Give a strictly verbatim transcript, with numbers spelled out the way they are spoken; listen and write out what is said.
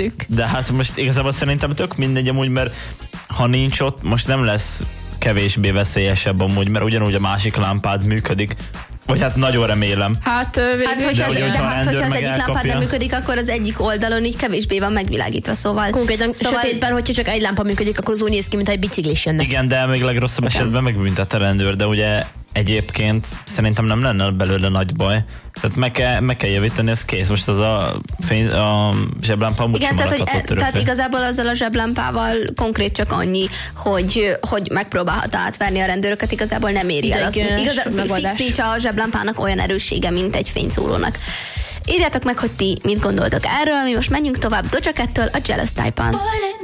megnézzük. De hát most igazából szerintem tök mindegy amúgy, mert ha nincs ott, most nem lesz kevésbé veszélyesebb amúgy, mert ugyanúgy a másik lámpád működik. Vagy hát nagyon remélem. Hát, végül, hát hogyha, de, de, hogy de hát, hogyha az egyik elkapja. lámpád nem működik, akkor az egyik oldalon így kevésbé van megvilágítva, szóval... Konkrétan szóval... sötétben, hogyha csak egy lámpa működik, akkor az úgy néz ki, mintha egy biciklis jönne. Igen, de még legrosszabb esetben megbüntet a rendőr, de ugye egyébként szerintem nem lenne belőle nagy baj. Tehát meg kell, meg kell javítani, ez kész. Most az a, fény, a zseblámpa amúgy igen, tehát, hogy, örökre. tehát igazából azzal a zseblámpával konkrét csak annyi, hogy, hogy megpróbálhat átverni a rendőröket, igazából nem éri el. Az, igazából fix nincs a zseblámpának olyan erőssége, mint egy fényszórónak. Írjátok meg, hogy ti mit gondoltok erről, mi most menjünk tovább Doja Cat-től a Jealous Type-on.